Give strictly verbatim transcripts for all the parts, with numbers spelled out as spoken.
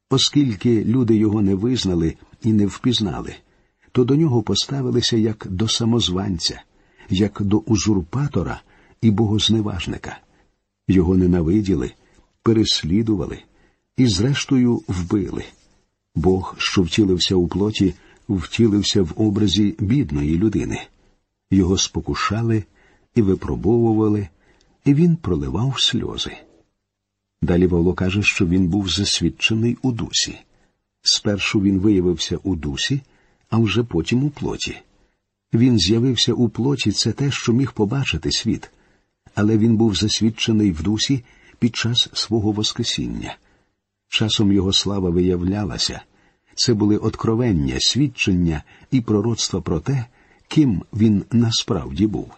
Оскільки люди його не визнали і не впізнали, то до нього поставилися як до самозванця, як до узурпатора і богозневажника. Його ненавиділи, переслідували і, зрештою, вбили. Бог, що втілився у плоті, втілився в образі бідної людини. Його спокушали і випробовували, і він проливав сльози. Далі Павло каже, що він був засвідчений у дусі. Спершу він виявився у дусі, а вже потім у плоті. Він з'явився у плоті – це те, що міг побачити світ, але він був засвідчений в дусі під час свого воскресіння. Часом його слава виявлялася. Це були откровення, свідчення і пророцтва про те, ким він насправді був.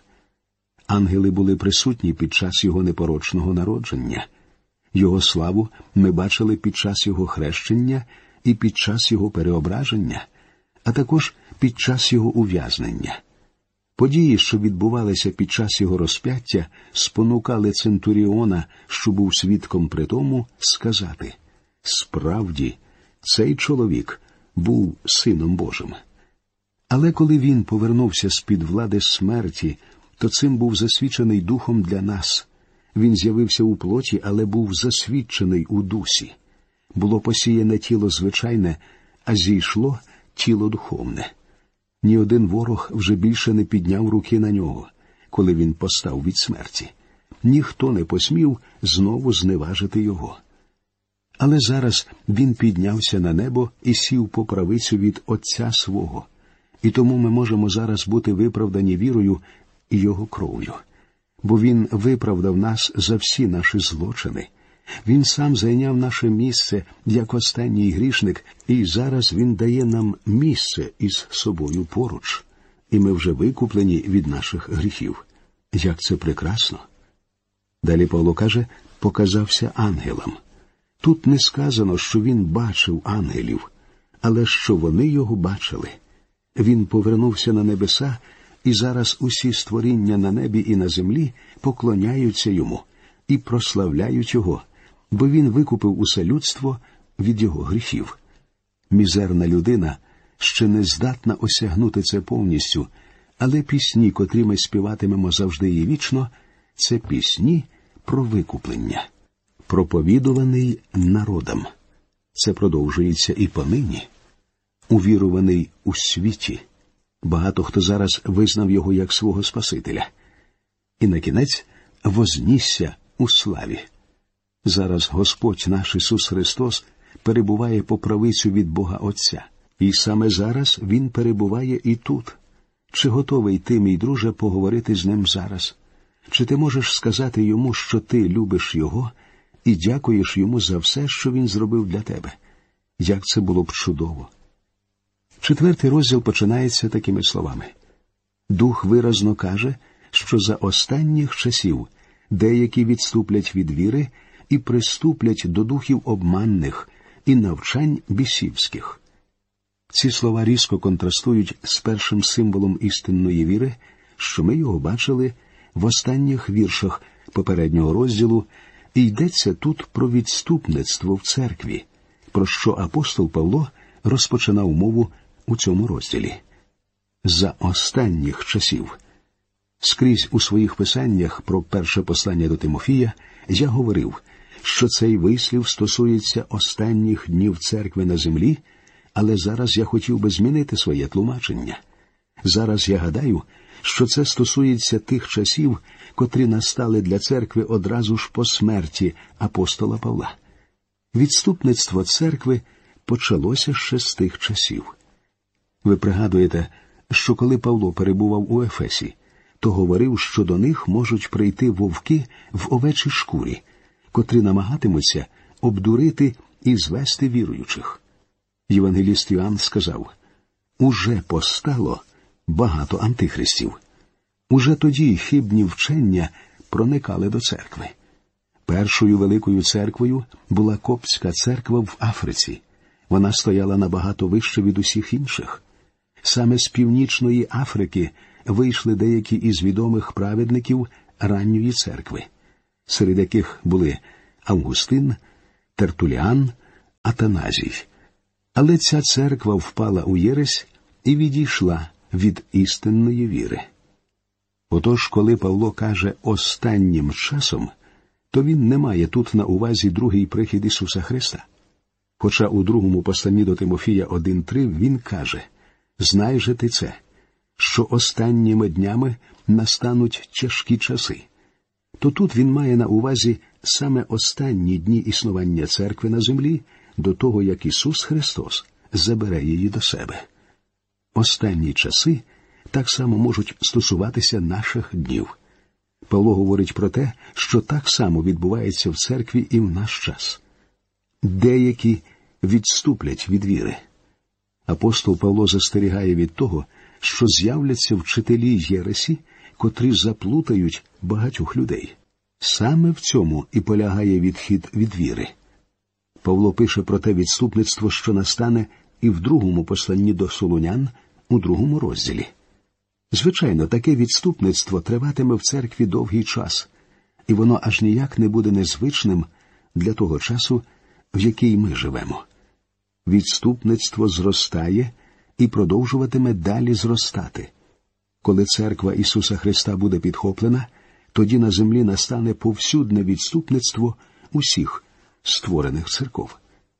Ангели були присутні під час його непорочного народження. Його славу ми бачили під час його хрещення і під час його переображення, а також під час його ув'язнення. Події, що відбувалися під час його розп'яття, спонукали Центуріона, що був свідком при тому, сказати: «Справді, цей чоловік був Сином Божим». Але коли він повернувся з-під влади смерті, то цим був засвідчений Духом для нас. Він з'явився у плоті, але був засвідчений у дусі. Було посіяне тіло звичайне, а зійшло тіло духовне. Ні один ворог вже більше не підняв руки на нього, коли він постав від смерті. Ніхто не посмів знову зневажити його. Але зараз він піднявся на небо і сів по правицю від Отця свого. І тому ми можемо зараз бути виправдані вірою і його кров'ю. Бо він виправдав нас за всі наші злочини. Він сам зайняв наше місце як останній грішник, і зараз він дає нам місце із собою поруч. І ми вже викуплені від наших гріхів. Як це прекрасно! Далі Павло каже, показався ангелам. Тут не сказано, що він бачив ангелів, але що вони його бачили. Він повернувся на небеса, і зараз усі створіння на небі і на землі поклоняються йому і прославляють його, бо він викупив усе людство від його гріхів. Мізерна людина ще не здатна осягнути це повністю, але пісні, котрі ми співатимемо завжди і вічно, це пісні про викуплення. Проповідуваний народам. Це продовжується і понині. Увіруваний у світі. Багато хто зараз визнав його як свого Спасителя. І на кінець вознісся у славі. Зараз Господь наш Ісус Христос перебуває по правицю від Бога Отця. І саме зараз Він перебуває і тут. Чи готовий ти, мій друже, поговорити з Ним зараз? Чи ти можеш сказати Йому, що ти любиш Його і дякуєш Йому за все, що Він зробив для тебе? Як це було б чудово! Четвертий розділ починається такими словами. Дух виразно каже, що за останніх часів деякі відступлять від віри і приступлять до духів обманних і навчань бісівських. Ці слова різко контрастують з першим символом істинної віри, що ми його бачили в останніх віршах попереднього розділу, і йдеться тут про відступництво в церкві, про що апостол Павло розпочинав мову у цьому розділі. За останніх часів. Скрізь у своїх писаннях про перше послання до Тимофія я говорив, що цей вислів стосується останніх днів церкви на землі, але зараз я хотів би змінити своє тлумачення. Зараз я гадаю, що це стосується тих часів, котрі настали для церкви одразу ж по смерті апостола Павла. Відступництво церкви почалося ще з тих часів. Ви пригадуєте, що коли Павло перебував у Ефесі, то говорив, що до них можуть прийти вовки в овечій шкурі, котрі намагатимуться обдурити і звести віруючих. Євангеліст Йоанн сказав, «Уже постало багато антихристів». Уже тоді хибні вчення проникали до церкви. Першою великою церквою була Коптська церква в Африці. Вона стояла набагато вище від усіх інших. Саме з Північної Африки вийшли деякі із відомих праведників ранньої церкви, серед яких були Августин, Тертуліан, Атаназій. Але ця церква впала у єресь і відійшла від істинної віри. Отож, коли Павло каже «останнім часом», то він не має тут на увазі другий прихід Ісуса Христа. Хоча у другому посланні до Тимофія один три він каже «Знай же ти це, що останніми днями настануть тяжкі часи». То тут він має на увазі саме останні дні існування церкви на землі до того, як Ісус Христос забере її до себе. Останні часи так само можуть стосуватися наших днів. Павло говорить про те, що так само відбувається в церкві і в наш час. Деякі відступлять від віри. Апостол Павло застерігає від того, що з'являться вчителі єресі, котрі заплутають багатьох людей. Саме в цьому і полягає відхід від віри. Павло пише про те відступництво, що настане і в другому посланні до Солунян, у другому розділі. Звичайно, таке відступництво триватиме в церкві довгий час, і воно аж ніяк не буде незвичним для того часу, в який ми живемо. Відступництво зростає і продовжуватиме далі зростати. Коли церква Ісуса Христа буде підхоплена, тоді на землі настане повсюдне відступництво усіх створених церков.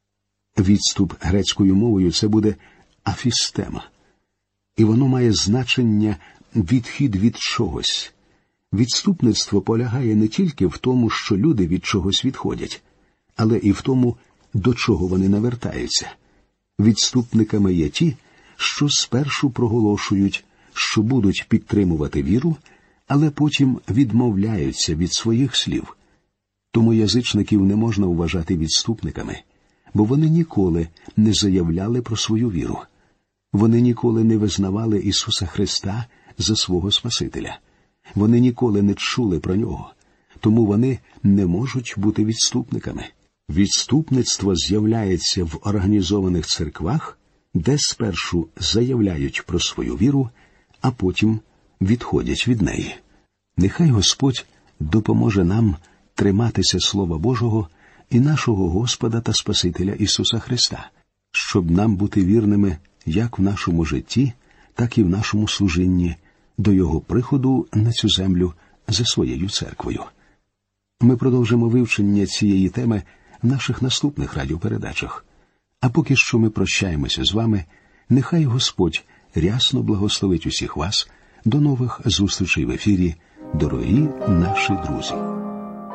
Відступ грецькою мовою – це буде афістема. І воно має значення «відхід від чогось». Відступництво полягає не тільки в тому, що люди від чогось відходять, але і в тому, до чого вони навертаються. Відступниками є ті, що спершу проголошують, що будуть підтримувати віру, але потім відмовляються від своїх слів. Тому язичників не можна вважати відступниками, бо вони ніколи не заявляли про свою віру. Вони ніколи не визнавали Ісуса Христа за свого Спасителя. Вони ніколи не чули про Нього, тому вони не можуть бути відступниками. Відступництво з'являється в організованих церквах, де спершу заявляють про свою віру, а потім відходять від неї. Нехай Господь допоможе нам триматися Слова Божого і нашого Господа та Спасителя Ісуса Христа, щоб нам бути вірними як в нашому житті, так і в нашому служінні до Його приходу на цю землю за своєю церквою. Ми продовжимо вивчення цієї теми в наших наступних радіопередачах. А поки що ми прощаємося з вами. Нехай Господь рясно благословить усіх вас. До нових зустрічей в ефірі, дорогі наші друзі.